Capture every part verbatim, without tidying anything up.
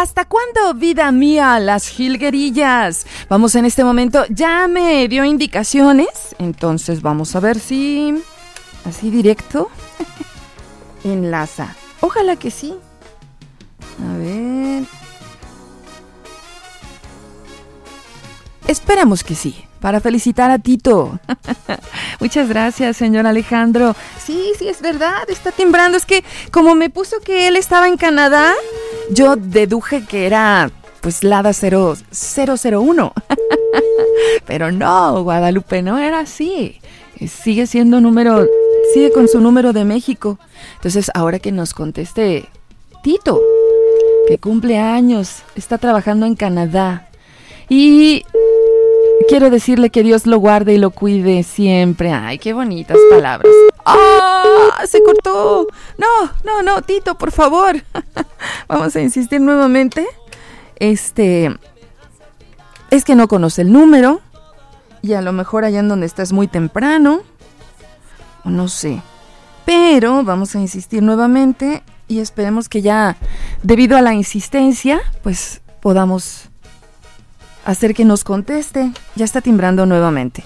¿Hasta cuándo, vida mía, las jilguerillas? Vamos en este momento, ya me dio indicaciones, entonces vamos a ver si... así directo... enlaza. Ojalá que sí. A ver... Esperamos que sí, para felicitar a Tito. Muchas gracias, señor Alejandro. Sí, sí, es verdad, está timbrando. Es que como me puso que él estaba en Canadá, yo deduje que era, pues, Lada cero cero uno. Pero no, Guadalupe, no era así. Sigue siendo número, sigue con su número de México. Entonces, ahora que nos conteste Tito, que cumple años, está trabajando en Canadá. Y... quiero decirle que Dios lo guarde y lo cuide siempre. Ay, qué bonitas palabras. ¡Ah! ¡Se cortó! No, no, no, Tito, por favor. Vamos a insistir nuevamente. Este... es que no conoce el número. Y a lo mejor allá en donde está es muy temprano. O no sé. Pero vamos a insistir nuevamente. Y esperemos que ya, debido a la insistencia, pues podamos... hacer que nos conteste. Ya está timbrando nuevamente.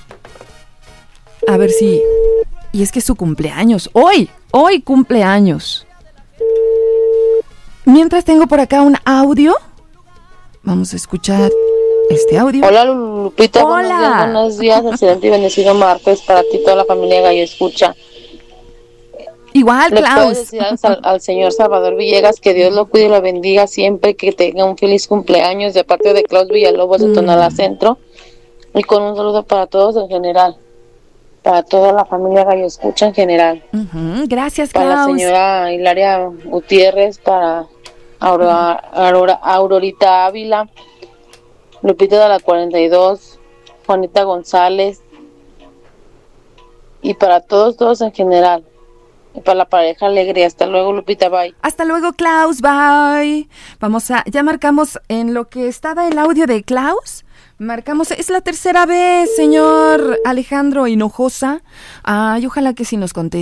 A ver si... y es que es su cumpleaños. Hoy, hoy cumpleaños. Mientras tengo por acá un audio. Vamos a escuchar este audio. Hola Lupita, Hola. Buenos días, buenos días. Excelente y bendecido martes para ti, toda la familia Gallo Escucha. Igual, Le puedo Klaus. decir al, al señor Salvador Villegas que Dios lo cuide y lo bendiga siempre, que tenga un feliz cumpleaños de parte de Klaus Villalobos de Mm. Tonalá Centro, y con un saludo para todos en general, para toda la familia Gallo Escucha en general, Ujú, gracias, para la Klaus. señora Hilaria Gutiérrez, para Aurora, Aurora, Aurorita Ávila, Lupita de la cuarenta y dos, Juanita González, y para todos, todos en general. Y para la pareja alegre. Hasta luego, Lupita, bye. Hasta luego, Klaus, bye. Vamos a, ya marcamos en lo que estaba el audio de Klaus. Marcamos, es la tercera vez, señor Alejandro Hinojosa. Ay, ojalá que sí nos conteste.